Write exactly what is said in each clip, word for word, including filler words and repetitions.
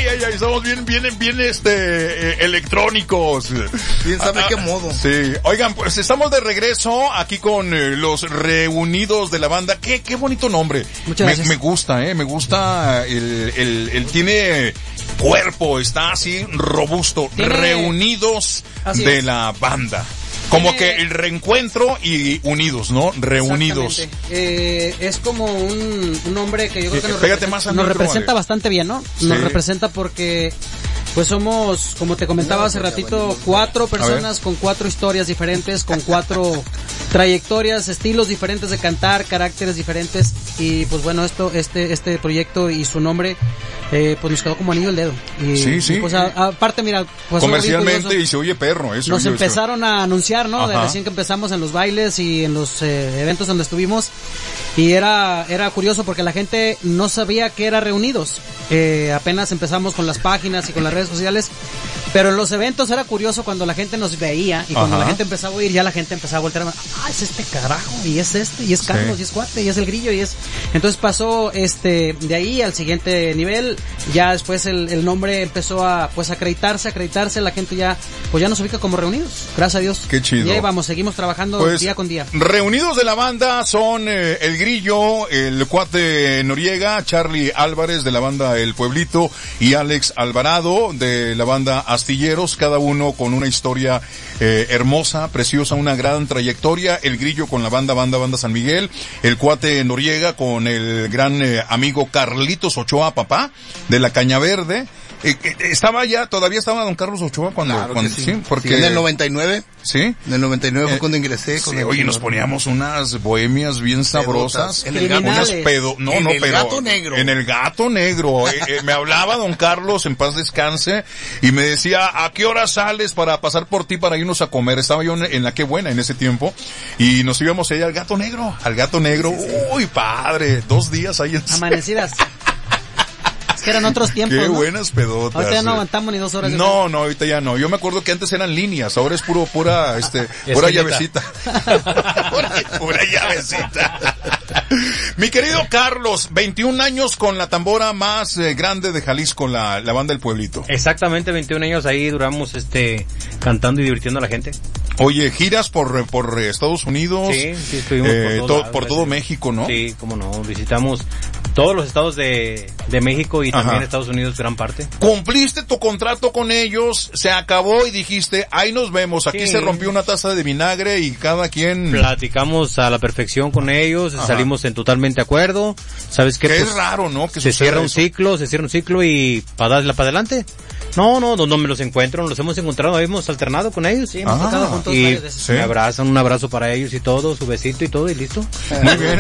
ay, ay, estamos bien, bien, bien, este, eh, electrónicos. ¿Quién sabe ah, qué modo? Sí. Oigan, pues estamos de regreso aquí con eh, los reunidos de la banda. Qué, qué bonito nombre. Muchas me, gracias. me gusta, eh, me gusta el, el, el tiene cuerpo, está así robusto. ¿Tiene... Reunidos Así de es. la banda. Como Tiene... que el reencuentro y unidos, ¿no? Reunidos. Eh, es como un, un nombre que yo creo que nos, Pégate representa, más al nos micro, representa Ale. bastante bien, ¿no? Nos Sí. representa porque pues somos, como te comentaba hace ratito, cuatro personas con cuatro historias diferentes, con cuatro trayectorias, estilos diferentes de cantar, caracteres diferentes, y pues bueno, esto, este, este proyecto y su nombre, eh, pues nos quedó como anillo al dedo. Y, Sí, sí. y, pues a- aparte, mira, pues Comercialmente y se oye perro, eso. nos yo- empezaron a anunciar, ¿no? De Ajá. recién que empezamos en los bailes y en los eh, eventos donde estuvimos. Y era era curioso porque la gente no sabía que era Reunidos. Eh, apenas empezamos con las páginas y con las redes sociales. Pero en los eventos era curioso cuando la gente nos veía y cuando Ajá. la gente empezaba a oír, ya la gente empezaba a voltear. Ah, es este carajo, y es este, y es Carlos, Sí. y es Cuate, y es el Grillo, y es... Entonces pasó este de ahí al siguiente nivel. Ya después el, el nombre empezó a pues acreditarse, acreditarse. La gente ya pues ya nos ubica como Reunidos. Gracias a Dios. Qué chido. Y ahí vamos, seguimos trabajando Pues, día con día. reunidos de la banda son eh, el Grillo, el Cuate Noriega, Charlie Álvarez de la banda El Pueblito y Alex Alvarado de la banda Astilleros, cada uno con una historia eh, hermosa, preciosa, una gran trayectoria. El Grillo con la banda Banda Banda San Miguel, el Cuate Noriega con el gran eh, amigo Carlitos Ochoa, papá, de la Caña Verde. Eh, eh, estaba ya, todavía estaba don Carlos Ochoa cuando, Claro que cuando sí. sí, porque Sí, en el noventa y nueve. ¿sí? En el noventa y nueve fue Eh, cuando ingresé. Con Sí, el- oye, nos poníamos unas bohemias bien sabrosas. En el gato, Unas Criminales. pedo, no, En no, el pero Gato Negro. en el Gato Negro. Eh, eh, me hablaba don Carlos, en paz descanse, y me decía, ¿a qué hora sales para pasar por ti para irnos a comer? Estaba yo en, en la Qué Buena en ese tiempo, y nos íbamos allá al Gato Negro, al Gato Negro. Uy, padre, dos días ahí en... Amanecidas. Es que eran otros tiempos, Qué ¿no? buenas pedotas. Ahorita ya no eh. aguantamos ni dos horas. de No, no, ahorita ya no. Yo me acuerdo que antes eran líneas, ahora es puro, pura, este, pura Esquinita. llavecita. pura, pura llavecita. Mi querido Carlos, veintiún años con la tambora más eh, grande de Jalisco, la, la banda El Pueblito. Exactamente, veintiún años ahí duramos este cantando y divirtiendo a la gente. Oye, giras por, por Estados Unidos. Sí, sí, estuvimos eh, por, todos to- lados, por todo gracias. México, ¿no? Sí, cómo no, visitamos todos los estados de, de México y también Ajá. Estados Unidos gran parte. Cumpliste tu contrato con ellos, se acabó y dijiste, ahí nos vemos, aquí Sí. se rompió una taza de vinagre y cada quien... Platicamos a la perfección con ellos, Ajá. salimos en totalmente acuerdo. ¿Sabes qué? Que Pues, es raro, ¿no? Que se suceda cierra un eso. ciclo, se cierra un ciclo y para darle para adelante. No, no, donde me los encuentro, nos los hemos encontrado, hemos alternado con ellos. Sí, hemos Ah, tocado juntos Y varias veces. sí. me abrazan, un abrazo para ellos y todo, su besito y todo y listo. Muy bien.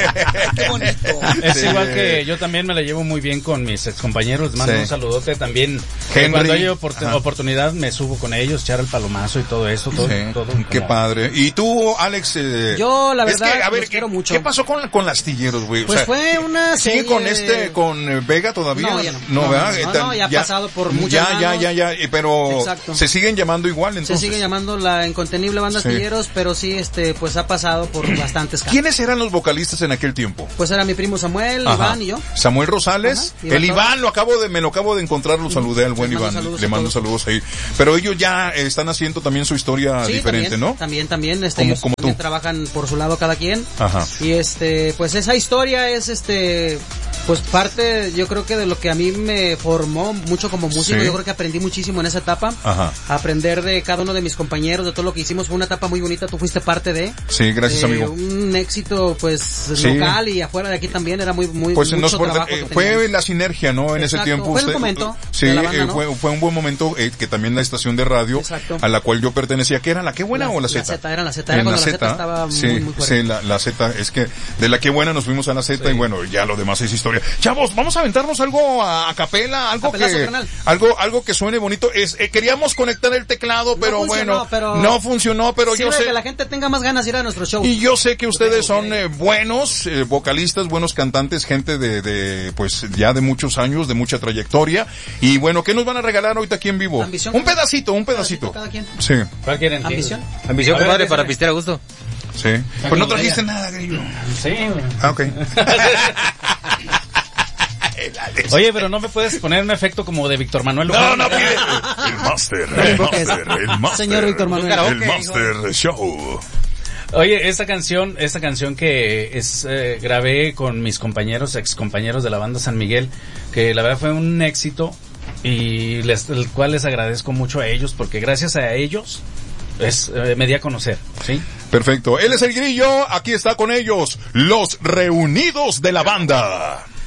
Qué bonito. Es Sí. igual que yo también me la llevo muy bien con mis excompañeros, les mando Sí. un saludote también. Henry. Cuando hay opor- Ajá. oportunidad me subo con ellos, echar el palomazo y todo eso, todo, Sí, todo qué como- padre. ¿Y tú, Alex? Eh, Yo, la es verdad, que, a ver, los ¿qué, quiero mucho. ¿qué pasó con, con las Astilleros, güey? O Pues sea, fue una ¿sigue serie con de- este, con eh, Vega todavía? No, ya no. No, ¿verdad? no, no, Eh, no, ya ha pasado por muchas Ya, ya, manos. ya, ya, eh, pero Exacto. se siguen llamando igual, Se entonces. sigue llamando la incontenible banda Sí. Astilleros, pero sí, este, pues ha pasado por bastantes casos. ¿Quiénes eran los vocalistas en aquel tiempo? Pues era mi primo Samuel, Ajá. Iván y yo. Samuel Rosales, Ajá, Iván el Torres. Iván, lo acabo de, me lo acabo de encontrar, lo saludé al buen Le mando Iván, saludos le a mando todos. saludos ahí. Pero ellos ya eh, están haciendo también su historia Sí, diferente, también, ¿no? También, también, este, Como- ellos como tú. también trabajan por su lado cada quien. Ajá. Y este, pues esa historia es este, pues parte, yo creo que de lo que a mí me formó mucho como músico, Sí. yo creo que aprendí muchísimo en esa etapa. Ajá. Aprender de cada uno de mis compañeros, de todo lo que hicimos, fue una etapa muy bonita, tú fuiste parte de. Sí, gracias, eh, amigo. Un éxito, pues, Sí. local y afuera de aquí también, era muy, muy, Pues mucho nos fue, trabajo eh, que fue teníamos. la sinergia, ¿no? En ese Exacto, tiempo. fue el usted- momento Sí, de la banda, eh, ¿no? fue, fue un buen momento eh, que también la estación de radio Exacto. a la cual yo pertenecía, ¿qué era? ¿La Qué Buena La- o la la Z? Z, era la Z, era En cuando la Z estaba muy, sí, muy fuerte. sí, la, la Z, es que de la Qué Buena nos fuimos a la Z y bueno, ya lo demás es historia. Chavos, vamos a aventarnos algo a, a capela, algo Capelazo, que, carnal. algo, algo que suene bonito. Es, eh, queríamos conectar el teclado, pero funcionó, bueno, pero- no funcionó, pero yo Sirve sé. que la gente tenga más ganas de ir a nuestro show. Y yo sé que ustedes tengo son que- eh, buenos eh, vocalistas, buenos cantantes, gente de, de, pues ya de muchos años, de mucha trayectoria. Y bueno, ¿qué nos van a regalar ahorita aquí en vivo? Ambición, un cada- pedacito, un pedacito. cada quien. Sí, ¿Cuál quieren? Ambición. Ambición, A ver, compadre, ¿qué para será? pistear a gusto. sí. Pues no trajiste nada, Grillo. Sí, güey. Ah, ok. Oye, pero no me puedes poner un efecto como de Víctor Manuel. No, no, pide. El Master, el Master, el Master. Señor Víctor Manuel. El Master Show. Oye, esta canción, esta canción que es eh, grabé con mis compañeros, ex compañeros de la banda San Miguel, que la verdad fue un éxito y les, el cual les agradezco mucho a ellos porque gracias a ellos es eh, me di a conocer, ¿sí? Perfecto. Él es el Grillo, aquí está con ellos, los reunidos de la banda.